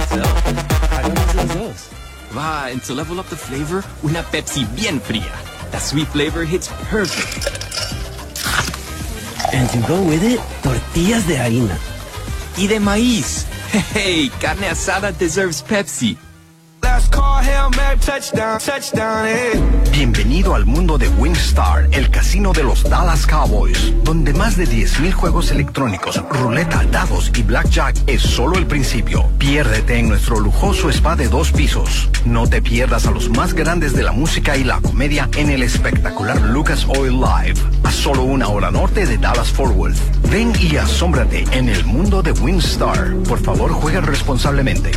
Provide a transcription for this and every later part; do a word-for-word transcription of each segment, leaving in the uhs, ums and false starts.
Hagamos las dos. Va, and to level up the flavor, una Pepsi bien fría. That sweet flavor hits perfect. And to go with it, tortillas de harina. Y de maíz. Hey, carne asada deserves Pepsi. Bienvenido al mundo de WinStar, el casino de los Dallas Cowboys, donde más de diez mil juegos electrónicos, ruleta, dados y blackjack es solo el principio. Piérdete en nuestro lujoso spa de dos pisos. No te pierdas a los más grandes de la música y la comedia en el espectacular Lucas Oil Live, a solo una hora norte de Dallas-Fort Worth. Ven y asómbrate en el mundo de WinStar. Por favor, juega responsablemente.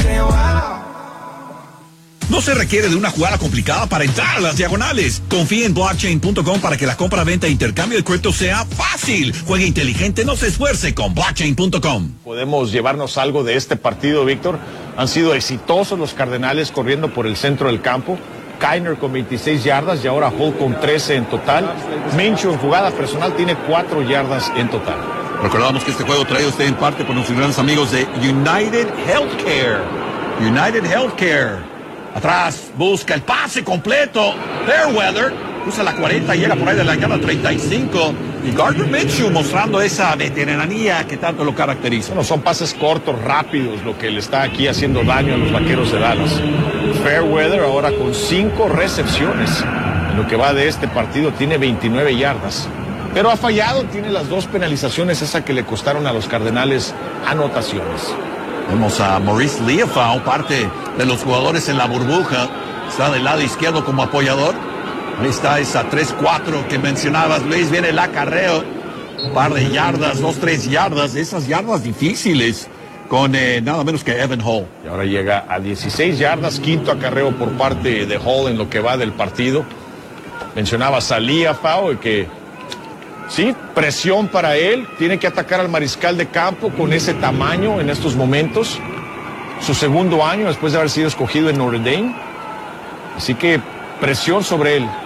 No se requiere de una jugada complicada para entrar a las diagonales. Confía en blockchain punto com para que la compra, venta e intercambio de cripto sea fácil. Juegue inteligente, no se esfuerce con blockchain punto com. Podemos llevarnos algo de este partido, Víctor. Han sido exitosos los Cardenales corriendo por el centro del campo. Kiner con veintiséis yardas y ahora Hall con trece en total. Minshew en jugada personal tiene cuatro yardas en total. Recordamos que este juego traído usted en parte por nuestros grandes amigos de United Healthcare. United Healthcare. Atrás, busca el pase completo. Fairweather usa la cuarenta, llega por ahí de la yarda treinta y cinco. Y Gardner Minshew mostrando esa veteranía que tanto lo caracteriza. Bueno, son pases cortos, rápidos, lo que le está aquí haciendo daño a los Vaqueros de Dallas. Fairweather ahora con cinco recepciones. En lo que va de este partido tiene veintinueve yardas. Pero ha fallado, tiene las dos penalizaciones, esa que le costaron a los Cardenales anotaciones. Vemos a Maurice Liufau, parte de los jugadores en la burbuja. Está del lado izquierdo como apoyador. Ahí está esa tres cuatro que mencionabas, Luis. Viene el acarreo. Un par de yardas, dos, tres yardas. Esas yardas difíciles con eh, nada menos que Evan Hall. Y ahora llega a dieciséis yardas, quinto acarreo por parte de Hall en lo que va del partido. Mencionabas a Liufau, que sí, presión para él, tiene que atacar al mariscal de campo con ese tamaño en estos momentos. Su segundo año después de haber sido escogido en Notre Dame. Así que presión sobre él.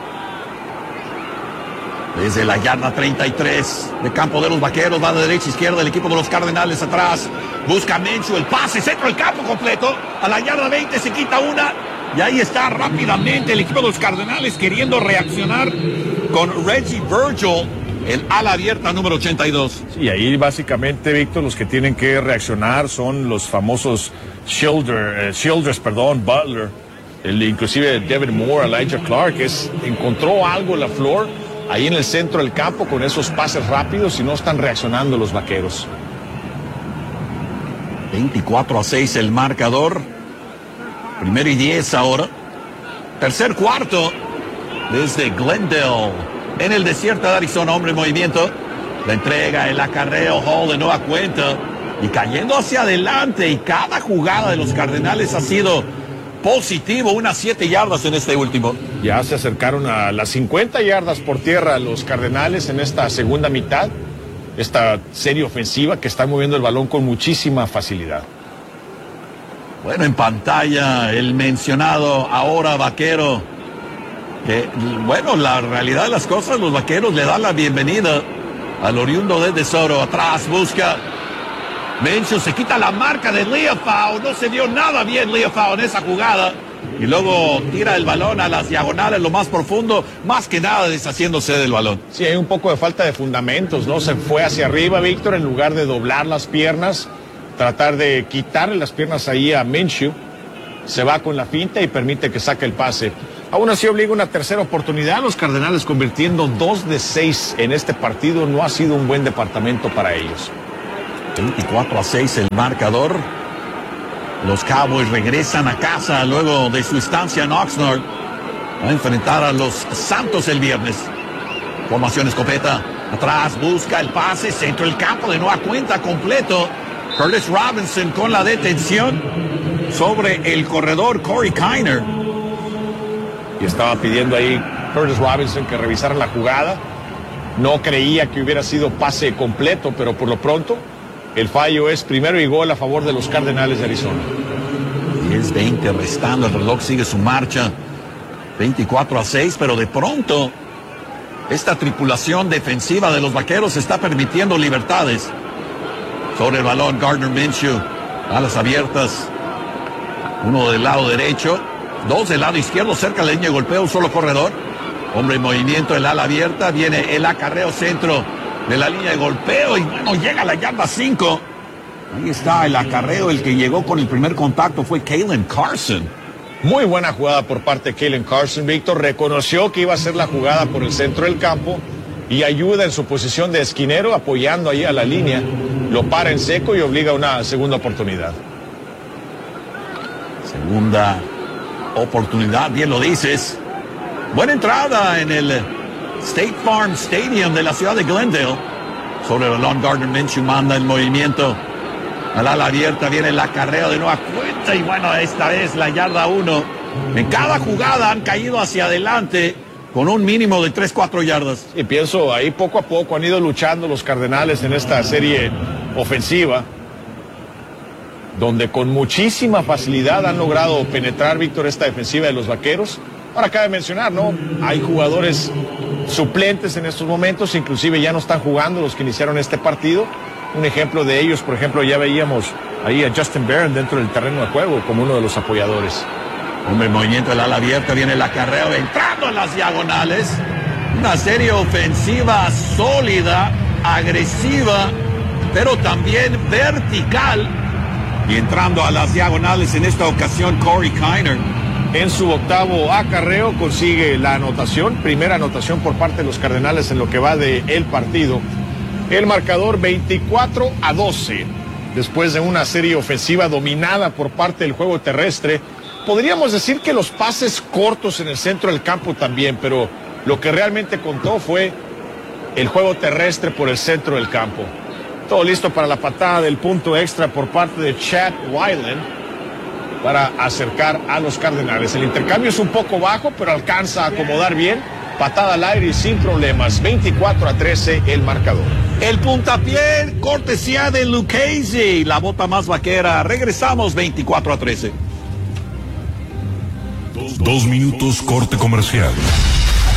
Desde la yarda treinta y tres de campo de los Vaqueros, va de derecha a izquierda el equipo de los Cardenales atrás. Busca Minshew, el pase, centro del campo completo. A la yarda veinte se quita una. Y ahí está rápidamente el equipo de los Cardenales queriendo reaccionar con Reggie Virgil, el ala abierta número ochenta y dos. Y ahí básicamente, Víctor, los que tienen que reaccionar son los famosos Childers, eh, Childers, perdón, Butler, el, inclusive Devin Moore, Elijah Clark, que es, encontró algo la flor ahí en el centro del campo con esos pases rápidos y no están reaccionando los Vaqueros. veinticuatro a seis el marcador. Primero y diez ahora. Tercer cuarto desde Glendale, en el desierto de Arizona. Hombre en movimiento. La entrega, el acarreo, Hall de nueva cuenta. Y cayendo hacia adelante. Y cada jugada de los Cardenales ha sido positivo. Unas siete yardas en este último. Ya se acercaron a las cincuenta yardas por tierra los Cardenales en esta segunda mitad. Esta serie ofensiva que está moviendo el balón con muchísima facilidad. Bueno, en pantalla el mencionado ahora Vaquero. Que, bueno, la realidad de las cosas, los Vaqueros le dan la bienvenida al oriundo de DeSoto. Atrás busca Minshew, se quita la marca de Liufau. No se dio nada bien Liufau en esa jugada. Y luego tira el balón a las diagonales, lo más profundo, más que nada deshaciéndose del balón. Sí, hay un poco de falta de fundamentos, ¿no? Se fue hacia arriba, Víctor, en lugar de doblar las piernas, tratar de quitarle las piernas ahí a Minshew. Se va con la finta y permite que saque el pase. Aún así obliga una tercera oportunidad. Los Cardenales convirtiendo dos de seis en este partido. No ha sido un buen departamento para ellos. veinticuatro a seis el marcador. Los Cowboys regresan a casa luego de su estancia en Oxnard a enfrentar a los Santos el viernes. Formación escopeta. Atrás busca el pase. Centro del campo de nueva cuenta completo. Curtis Robinson con la detención sobre el corredor Corey Kiner. Y estaba pidiendo ahí Curtis Robinson que revisara la jugada. No creía que hubiera sido pase completo, pero por lo pronto el fallo es primero y gol a favor de los Cardenales de Arizona. diez veinte restando, el reloj sigue su marcha. veinticuatro a seis, pero de pronto esta tripulación defensiva de los Vaqueros está permitiendo libertades. Sobre el balón, Gardner Minshew Alas abiertas. Uno del lado derecho. Dos del lado izquierdo, cerca de la línea de golpeo, un solo corredor. Hombre en movimiento, el ala abierta. Viene el acarreo centro de la línea de golpeo. Y bueno, llega a la yarda cinco. Ahí está el acarreo. El que llegó con el primer contacto fue Kalen Carson. Muy buena jugada por parte de Kalen Carson. Víctor reconoció que iba a ser la jugada por el centro del campo y ayuda en su posición de esquinero, apoyando ahí a la línea. Lo para en seco y obliga a una segunda oportunidad. Segunda oportunidad, bien lo dices. Buena entrada en el State Farm Stadium de la ciudad de Glendale. Sobre el balón, Gardner Minshew manda el movimiento al ala abierta, viene el acarreo de nueva cuenta y bueno, esta vez la yarda uno. En cada jugada han caído hacia adelante con un mínimo de tres, cuatro yardas. Y pienso, ahí poco a poco han ido luchando los Cardenales en esta serie ofensiva, donde con muchísima facilidad han logrado penetrar, Víctor, esta defensiva de los Vaqueros. Ahora cabe mencionar, ¿no? Hay jugadores suplentes en estos momentos, inclusive ya no están jugando los que iniciaron este partido. Un ejemplo de ellos, por ejemplo, ya veíamos ahí a Justin Barron dentro del terreno de juego como uno de los apoyadores. Hombre, movimiento del ala abierta, viene el acarreo entrando en las diagonales. Una serie ofensiva sólida, agresiva, pero también vertical. Y entrando a las diagonales en esta ocasión, Corey Kiner. En su octavo acarreo consigue la anotación, primera anotación por parte de los Cardenales en lo que va del partido. El marcador veinticuatro a doce. Después de una serie ofensiva dominada por parte del juego terrestre, podríamos decir que los pases cortos en el centro del campo también, pero lo que realmente contó fue el juego terrestre por el centro del campo. Todo listo para la patada del punto extra por parte de Chad Weiland para acercar a los Cardenales. El intercambio es un poco bajo, pero alcanza a acomodar bien. Patada al aire y sin problemas. veinticuatro a trece el marcador. El puntapié, cortesía de Lucchese, la bota más vaquera. Regresamos veinticuatro a trece. Dos minutos corte comercial.